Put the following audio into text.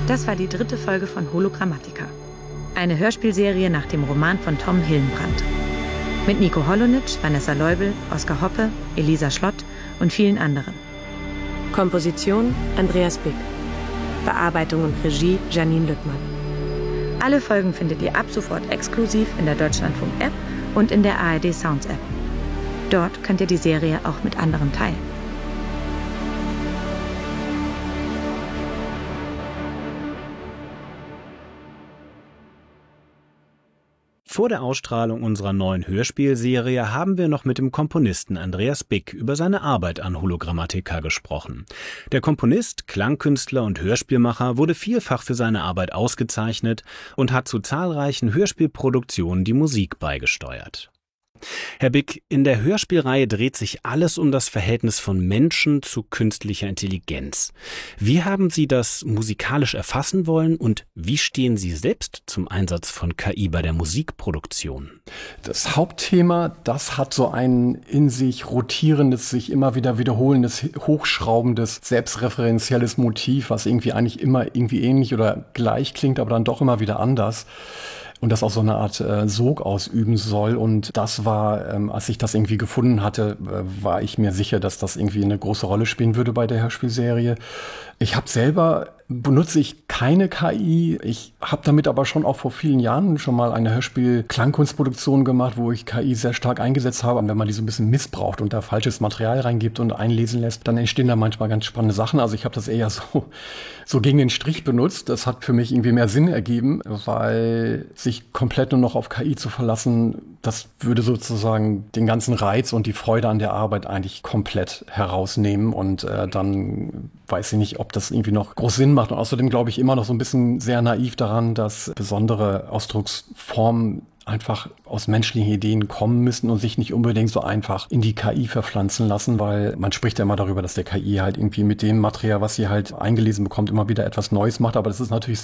Das war die 3. Folge von Hologrammatica. Eine Hörspielserie nach dem Roman von Tom Hillenbrand. Mit Nico Holonitsch, Vanessa Leubel, Oskar Hoppe, Elisa Schlott und vielen anderen. Komposition Andreas Bick. Bearbeitung und Regie Janine Lüttmann. Alle Folgen findet ihr ab sofort exklusiv in der Deutschlandfunk-App und in der ARD Sounds-App. Dort könnt ihr die Serie auch mit anderen teilen. Vor der Ausstrahlung unserer neuen Hörspielserie haben wir noch mit dem Komponisten Andreas Bick über seine Arbeit an Hologrammatica gesprochen. Der Komponist, Klangkünstler und Hörspielmacher wurde vielfach für seine Arbeit ausgezeichnet und hat zu zahlreichen Hörspielproduktionen die Musik beigesteuert. Herr Bick, in der Hörspielreihe dreht sich alles um das Verhältnis von Menschen zu künstlicher Intelligenz. Wie haben Sie das musikalisch erfassen wollen und wie stehen Sie selbst zum Einsatz von KI bei der Musikproduktion? Das Hauptthema, das hat so ein in sich rotierendes, sich immer wieder wiederholendes, hochschraubendes, selbstreferenzielles Motiv, was irgendwie eigentlich immer irgendwie ähnlich oder gleich klingt, aber dann doch immer wieder anders. Und das auch so eine Art Sog ausüben soll. Und das war, als ich das irgendwie gefunden hatte, war ich mir sicher, dass das irgendwie eine große Rolle spielen würde bei der Hörspielserie. Benutze ich keine KI. Ich habe damit aber schon auch vor vielen Jahren schon mal eine Hörspiel-Klangkunstproduktion gemacht, wo ich KI sehr stark eingesetzt habe. Und wenn man die so ein bisschen missbraucht und da falsches Material reingibt und einlesen lässt, dann entstehen da manchmal ganz spannende Sachen. Also ich habe das eher so gegen den Strich benutzt. Das hat für mich irgendwie mehr Sinn ergeben, weil sich komplett nur noch auf KI zu verlassen, das würde sozusagen den ganzen Reiz und die Freude an der Arbeit eigentlich komplett herausnehmen. Und dann weiß ich nicht, ob das irgendwie noch groß Sinn macht. Und außerdem glaube ich immer noch so ein bisschen sehr naiv daran, dass besondere Ausdrucksformen einfach aus menschlichen Ideen kommen müssen und sich nicht unbedingt so einfach in die KI verpflanzen lassen, weil man spricht ja immer darüber, dass der KI halt irgendwie mit dem Material, was sie halt eingelesen bekommt, immer wieder etwas Neues macht. Aber das ist natürlich